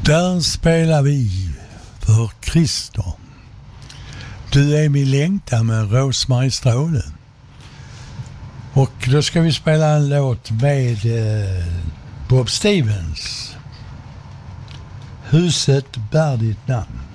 Där spelar vi för Christer. Du är min längtan med Rose-Marie Stråle. Och då ska vi spela en låt med Bob Stevens. Huset bär ditt namn.